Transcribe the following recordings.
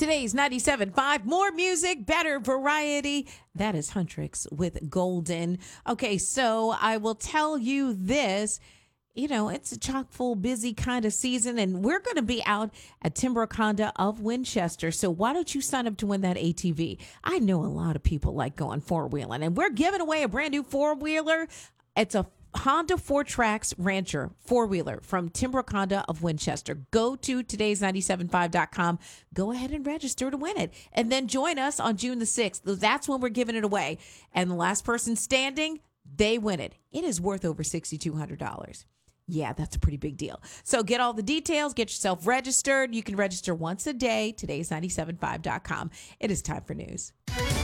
Today's 97.5, more music, better variety. That is Huntrix with Golden. Okay, so I will tell you this. You know, it's a chock full, busy kind of season, and we're going to be out at Timbreconda of Winchester. So why don't you sign up to win that ATV? I know a lot of people like going four-wheeling, and we're giving away a brand new four-wheeler. It's a Honda 4Trax Rancher four-wheeler from Timbreconda of Winchester. Go to todays975.com. Go ahead and register to win it. And then join us on June the 6th. That's when we're giving it away. And the last person standing, they win it. It is worth over $6,200. Yeah, that's a pretty big deal. So get all the details. Get yourself registered. You can register once a day. Todays975.com. It is time for news.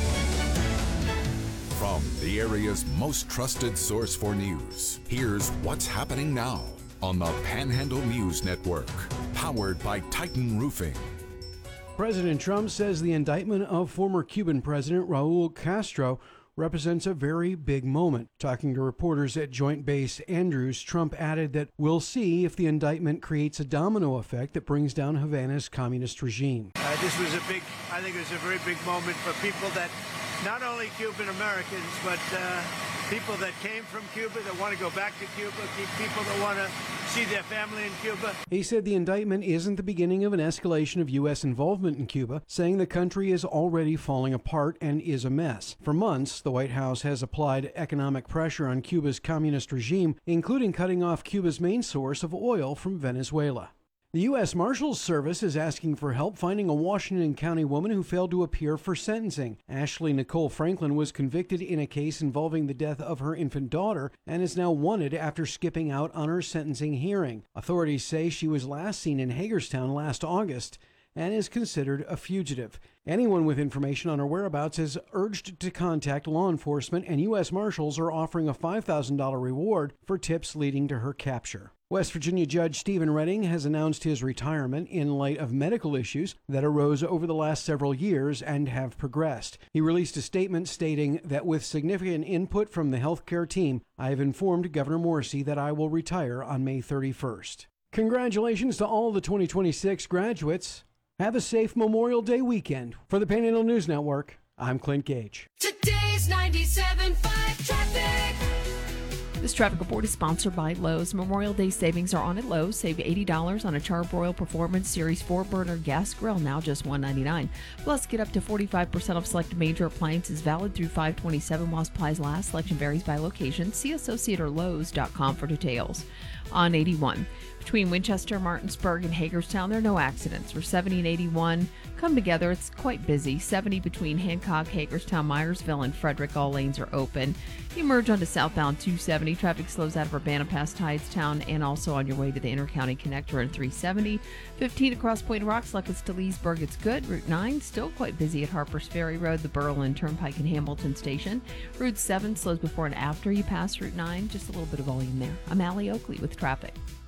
From the area's most trusted source for news, here's what's happening now on the Panhandle News Network, powered by Titan Roofing. President Trump says the indictment of former Cuban President Raul Castro represents a very big moment. Talking to reporters at Joint Base Andrews, Trump added that we'll see if the indictment creates a domino effect that brings down Havana's communist regime. I think it was a very big moment for people that, not only Cuban Americans, but people that came from Cuba, that want to go back to Cuba, people that want to see their family in Cuba. He said the indictment isn't the beginning of an escalation of U.S. involvement in Cuba, saying the country is already falling apart and is a mess. For months, the White House has applied economic pressure on Cuba's communist regime, including cutting off Cuba's main source of oil from Venezuela. The U.S. Marshals Service is asking for help finding a Washington County woman who failed to appear for sentencing. Ashley Nicole Franklin was convicted in a case involving the death of her infant daughter and is now wanted after skipping out on her sentencing hearing. Authorities say she was last seen in Hagerstown last August and is considered a fugitive. Anyone with information on her whereabouts is urged to contact law enforcement, and U.S. Marshals are offering a $5,000 reward for tips leading to her capture. West Virginia Judge Stephen Redding has announced his retirement in light of medical issues that arose over the last several years and have progressed. He released a statement stating that with significant input from the healthcare team, I have informed Governor Morrisey that I will retire on May 31st. Congratulations to all the 2026 graduates. Have a safe Memorial Day weekend. For the Panhandle News Network, I'm Clint Gage. Today's 97.5 traffic. This traffic report is sponsored by Lowe's. Memorial Day savings are on at Lowe's. Save $80 on a Charbroil Performance Series 4-burner gas grill, now just $199. Plus, get up to 45% off select major appliances valid through 5/27 while supplies last. Selection varies by location. See Associate or Lowe's.com for details. On 81, between Winchester, Martinsburg, and Hagerstown, there are no accidents. For 70 and 81, come together. It's quite busy. 70 between Hancock, Hagerstown, Myersville, and Frederick. All lanes are open. You merge onto southbound 270. Traffic slows out of Urbana past Hydestown and also on your way to the Intercounty Connector in 370. 15 across Point Rocks, Lucas to Leesburg. It's good. Route 9 still quite busy at Harpers Ferry Road, the Berlin Turnpike, and Hamilton Station. Route 7 slows before and after you pass Route 9. Just a little bit of volume there. I'm Allie Oakley with traffic.